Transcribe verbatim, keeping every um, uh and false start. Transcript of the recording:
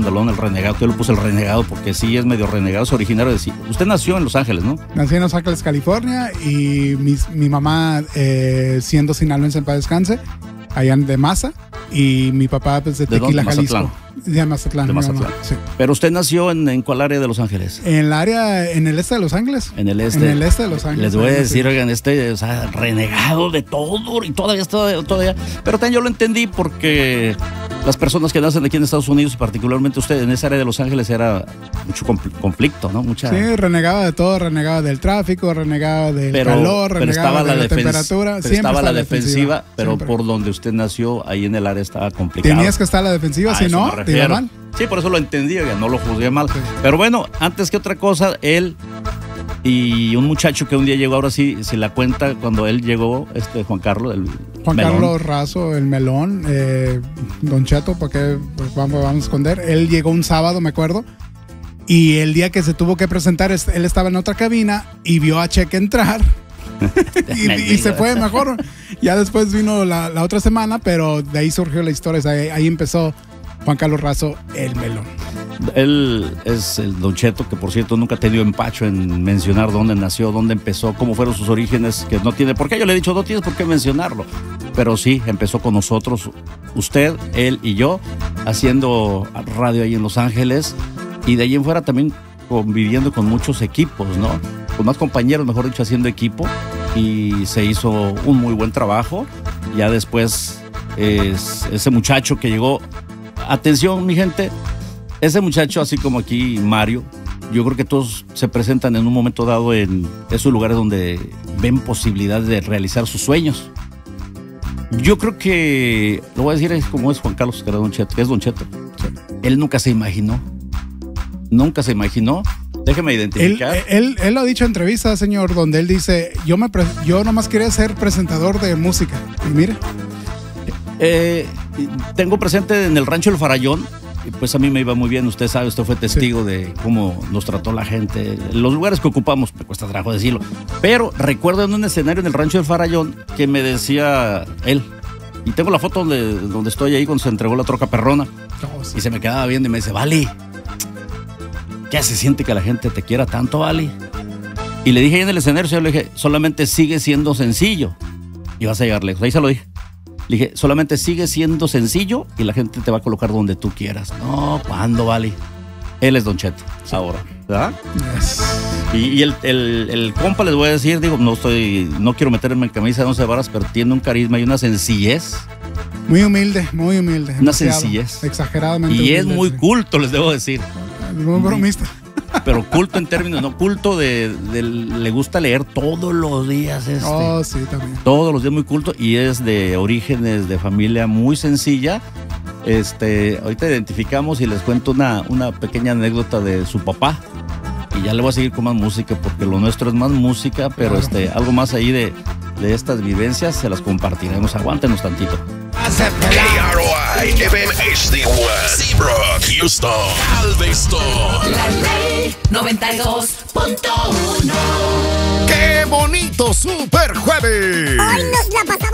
Andalón, el renegado. Yo le puse el renegado porque sí es medio renegado, es originario de... Usted nació en Los Ángeles, ¿no? Nací en Los Ángeles, California, y mi, mi mamá, eh, siendo sinaloense, en paz descanse, allá de Maza, y mi papá pues, de Tequila, ¿De Jalisco. De Mazatlán. De Mazatlán. Sí. Pero usted nació en, en ¿cuál área de Los Ángeles? En el área, en el este de Los Ángeles. En el este. En el este de Los Ángeles. Les voy a decir, oigan, este, o sea, renegado de todo, y todavía está, todavía. Pero también yo lo entendí porque las personas que nacen aquí en Estados Unidos, y particularmente usted, en esa área de Los Ángeles, era mucho conflicto, ¿no? Mucha... Sí, renegaba de todo, renegaba del tráfico, renegaba del pero, calor, pero renegaba estaba de la, la temperatura. Pero estaba la defensiva, defensiva pero siempre. Por donde usted nació, ahí en el área estaba complicado. Tenías que estar a la defensiva, a si no, te iba mal. Sí, por eso lo entendí, oiga, no lo juzgué mal. Sí. Pero bueno, antes que otra cosa, él y un muchacho que un día llegó, ahora sí, si la cuenta, cuando él llegó, este Juan Carlos, el Juan melón. Carlos Razo, el melón, eh, Don Cheto, ¿para qué pues vamos, vamos a esconder? Él llegó un sábado, me acuerdo, y el día que se tuvo que presentar, él estaba en otra cabina y vio a Cheque entrar. y, y se fue mejor. Ya después vino la, la otra semana, pero de ahí surgió la historia. Ahí, ahí empezó Juan Carlos Razo, el melón. Él es el Don Cheto, que por cierto nunca ha tenido empacho en mencionar dónde nació, dónde empezó, cómo fueron sus orígenes, que no tiene por qué. Yo le he dicho, no tienes por qué mencionarlo. Pero sí, empezó con nosotros, usted, él y yo, haciendo radio ahí en Los Ángeles. Y de ahí en fuera también conviviendo con muchos equipos, ¿no? Con más compañeros, mejor dicho, haciendo equipo. Y se hizo un muy buen trabajo. Ya después, es, ese muchacho que llegó... Atención, mi gente, ese muchacho, así como aquí Mario, yo creo que todos se presentan en un momento dado en esos lugares donde ven posibilidades de realizar sus sueños. Yo creo que, lo voy a decir es como es Juan Carlos, que era Don Cheto, que es Don Cheto. Él nunca se imaginó, nunca se imaginó. Déjeme identificar. Él, él, él lo ha dicho en entrevistas, señor, donde él dice, yo, me pre- yo nomás quería ser presentador de música. Y mire. Eh, tengo presente en el rancho El Farallón, y pues a mí me iba muy bien, usted sabe, usted fue testigo sí. de cómo nos trató la gente, los lugares que ocupamos, me cuesta trabajo decirlo, pero recuerdo en un escenario en el rancho El Farallón que me decía él, y tengo la foto donde, donde estoy ahí cuando se entregó la troca perrona, oh, sí. y se me quedaba viendo y me dice, Vali, ¿qué se siente que la gente te quiera tanto, Vali? Y le dije ahí en el escenario, yo le dije, solamente sigue siendo sencillo y vas a llegar lejos, ahí se lo dije. Le dije, solamente sigue siendo sencillo y la gente te va a colocar donde tú quieras. No, ¿cuándo, Vale? Él es Don Cheto, sí. ahora, ¿verdad? Yes. Y, y el, el, el compa, les voy a decir, digo, no estoy, no quiero meterme en camisa de once varas, pero tiene un carisma y una sencillez. Muy humilde, muy humilde. Una sencillez. Exageradamente Y humilde, es muy sí. culto, les debo decir. Muy bromista. Pero culto en términos, no, culto de, de, le gusta leer todos los días. Este, oh, sí, también. Todos los días muy culto y es de orígenes de familia muy sencilla. Este, ahorita identificamos y les cuento una, una pequeña anécdota de su papá. Y ya le voy a seguir con más música porque lo nuestro es más música, pero claro. este, algo más ahí de, de estas vivencias se las compartiremos. Aguántenos tantito. A R O I F M H D uno, Seabrook, Houston, Galveston. La Ley noventa y dos punto uno. ¡Qué bonito super jueves! Hoy nos la pasamos